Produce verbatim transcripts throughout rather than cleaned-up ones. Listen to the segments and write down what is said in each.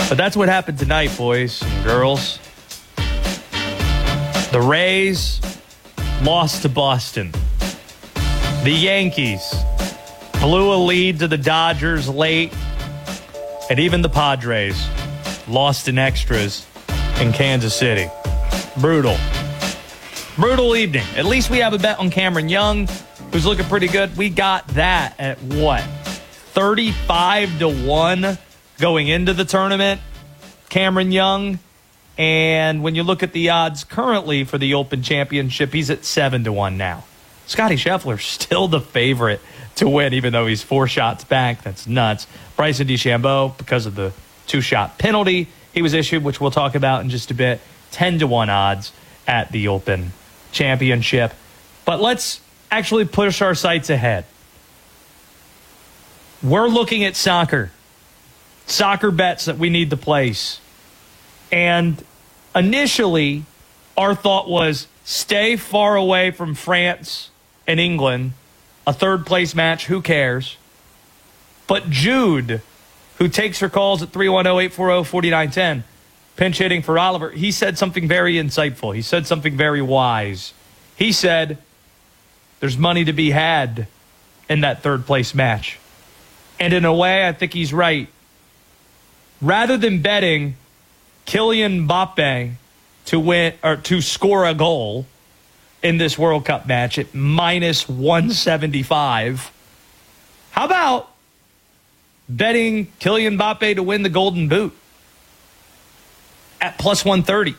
But that's what happened tonight, boys and girls. The Rays lost to Boston. The Yankees blew a lead to the Dodgers late. And even the Padres lost in extras in Kansas City. Brutal. Brutal evening. At least we have a bet on Cameron Young, who's looking pretty good. We got that at what? thirty-five to one going into the tournament. Cameron Young. And when you look at the odds currently for the Open Championship, he's at seven to one now. Scotty Scheffler's still the favorite to win, even though he's four shots back. That's nuts. Bryson DeChambeau, because of the two-shot penalty he was issued, which we'll talk about in just a bit, ten to one odds at the Open Championship. But let's actually push our sights ahead. We're looking at soccer. Soccer bets that we need to place. And initially, our thought was stay far away from France and England. A third-place match, who cares? But Jude, who takes her calls at three one zero, eight four zero, four nine one zero, pinch hitting for Oliver, he said something very insightful. He said something very wise. He said there's money to be had in that third-place match. And in a way, I think he's right. Rather than betting Kylian Mbappe to win or to score a goal in this World Cup match at minus one seventy-five, how about betting Kylian Mbappe to win the Golden Boot at plus one thirty?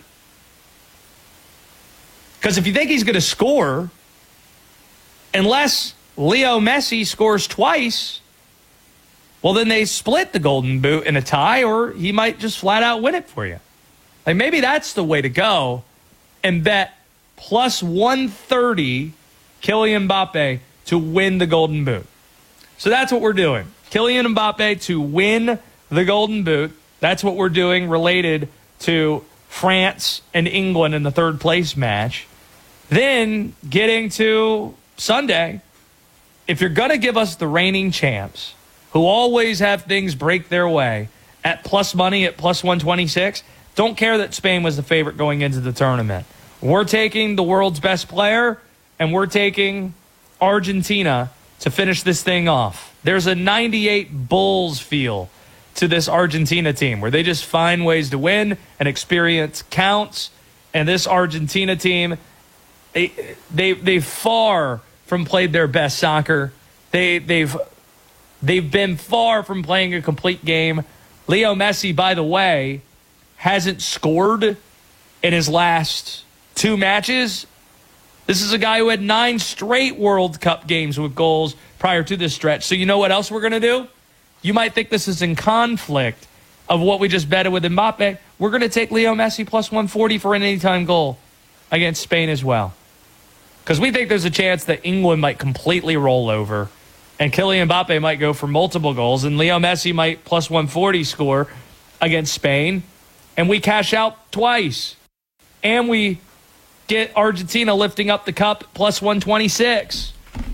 Because if you think he's going to score, unless Leo Messi scores twice, well, then they split the Golden Boot in a tie, or he might just flat out win it for you. Like, maybe that's the way to go and bet plus one thirty Kylian Mbappe to win the Golden Boot. So that's what we're doing. Kylian Mbappe to win the Golden Boot. That's what we're doing related to France and England in the third place match. Then getting to Sunday, if you're going to give us the reigning champs, who always have things break their way, at plus money at plus one twenty-six, don't care that Spain was the favorite going into the tournament. We're taking the world's best player, and we're taking Argentina to finish this thing off. There's a ninety-eight Bulls feel to this Argentina team where they just find ways to win and experience counts. And this Argentina team, they, they, they've far from played their best soccer. They, they've... They've been far from playing a complete game. Leo Messi, by the way, hasn't scored in his last two matches. This is a guy who had nine straight World Cup games with goals prior to this stretch. So you know what else we're going to do? You might think this is in conflict of what we just betted with Mbappe. We're going to take Leo Messi plus one forty for an anytime goal against Spain as well. Because we think there's a chance that England might completely roll over. And Kylian Mbappe might go for multiple goals. And Leo Messi might plus one forty score against Spain. And we cash out twice. And we get Argentina lifting up the cup plus one twenty-six.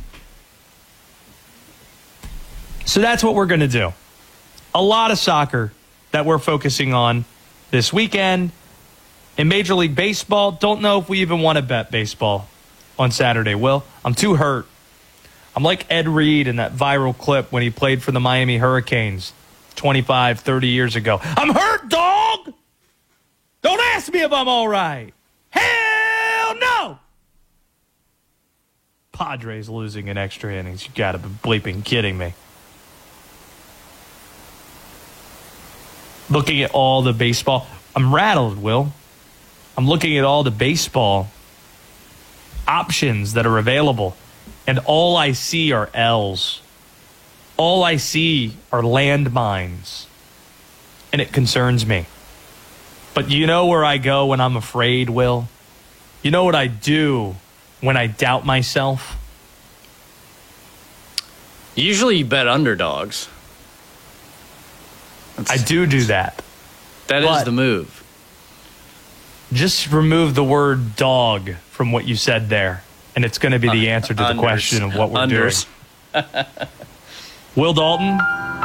So that's what we're going to do. A lot of soccer that we're focusing on this weekend. In Major League Baseball, don't know if we even want to bet baseball on Saturday, Will. I'm too hurt. I'm like Ed Reed in that viral clip when he played for the Miami Hurricanes twenty-five, thirty years ago. I'm hurt, dog! Don't ask me if I'm all right. Hell no! Padres losing in extra innings. You gotta be bleeping kidding me. Looking at all the baseball. I'm rattled, Will. I'm looking at all the baseball options that are available. And all I see are L's. All I see are landmines. And it concerns me. But you know where I go when I'm afraid, Will? You know what I do when I doubt myself? Usually you bet underdogs. That's, I do do that. That is the move. Just remove the word dog from what you said there. And it's going to be the answer to the Unders. question of what we're Unders. doing. Will Dalton,